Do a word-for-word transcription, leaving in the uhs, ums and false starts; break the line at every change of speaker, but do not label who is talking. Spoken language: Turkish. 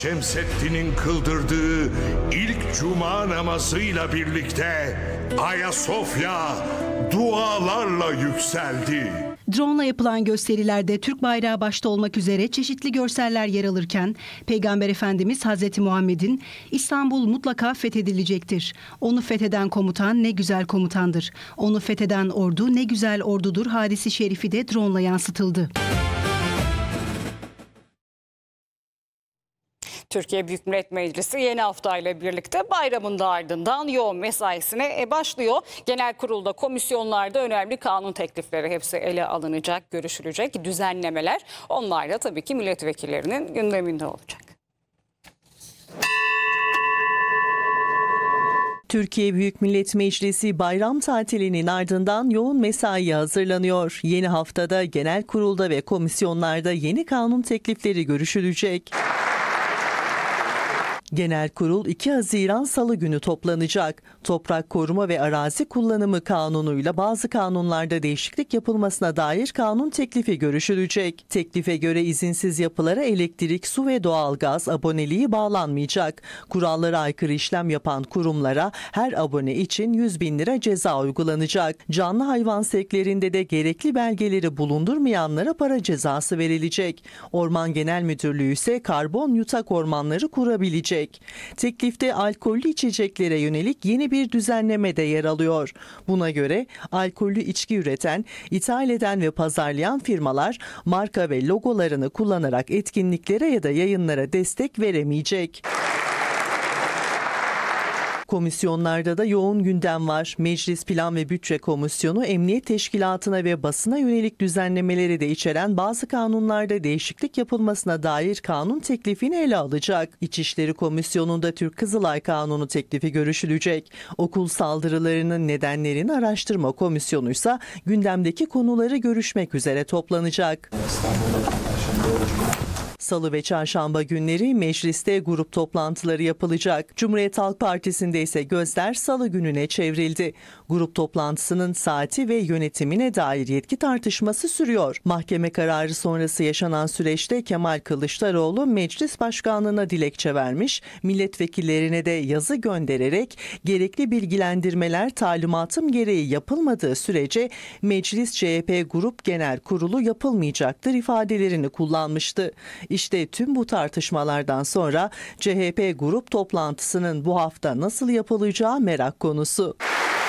Şemsettin'in kıldırdığı ilk cuma namazıyla birlikte Ayasofya dualarla yükseldi.
Drone'la yapılan gösterilerde Türk bayrağı başta olmak üzere çeşitli görseller yer alırken Peygamber Efendimiz Hazreti Muhammed'in "İstanbul mutlaka fethedilecektir. Onu fetheden komutan ne güzel komutandır. Onu fetheden ordu ne güzel ordudur" hadisi şerifi de drone'la yansıtıldı.
Türkiye Büyük Millet Meclisi yeni haftayla birlikte bayramın da ardından yoğun mesaisine başlıyor. Genel kurulda, komisyonlarda önemli kanun teklifleri hepsi ele alınacak, görüşülecek. Düzenlemeler, onlar da tabii ki milletvekillerinin gündeminde olacak.
Türkiye Büyük Millet Meclisi bayram tatilinin ardından yoğun mesaiye hazırlanıyor. Yeni haftada genel kurulda ve komisyonlarda yeni kanun teklifleri görüşülecek. Genel Kurul iki Haziran Salı günü toplanacak. Toprak Koruma ve Arazi Kullanımı Kanunu'yla bazı kanunlarda değişiklik yapılmasına dair kanun teklifi görüşülecek. Teklife göre izinsiz yapılara elektrik, su ve doğalgaz aboneliği bağlanmayacak. Kurallara aykırı işlem yapan kurumlara her abone için yüz bin lira ceza uygulanacak. Canlı hayvan sevklerinde de gerekli belgeleri bulundurmayanlara para cezası verilecek. Orman Genel Müdürlüğü ise karbon yutak ormanları kurabilecek. Teklifte alkollü içeceklere yönelik yeni bir düzenleme de yer alıyor. Buna göre alkollü içki üreten, ithal eden ve pazarlayan firmalar marka ve logolarını kullanarak etkinliklere ya da yayınlara destek veremeyecek. Komisyonlarda da yoğun gündem var. Meclis Plan ve Bütçe Komisyonu Emniyet Teşkilatı'na ve basına yönelik düzenlemeleri de içeren bazı kanunlarda değişiklik yapılmasına dair kanun teklifini ele alacak. İçişleri Komisyonu'nda Türk Kızılay Kanunu teklifi görüşülecek. Okul saldırılarının nedenlerini araştırma komisyonu ise gündemdeki konuları görüşmek üzere toplanacak. Salı ve çarşamba günleri mecliste grup toplantıları yapılacak. Cumhuriyet Halk Partisi'nde ise gözler salı gününe çevrildi. Grup toplantısının saati ve yönetimine dair yetki tartışması sürüyor. Mahkeme kararı sonrası yaşanan süreçte Kemal Kılıçdaroğlu meclis başkanlığına dilekçe vermiş, milletvekillerine de yazı göndererek gerekli bilgilendirmeler talimatım gereği yapılmadığı sürece Meclis C H P Grup Genel Kurulu yapılmayacaktır ifadelerini kullanmıştı. İşte tüm bu tartışmalardan sonra C H P grup toplantısının bu hafta nasıl yapılacağı merak konusu.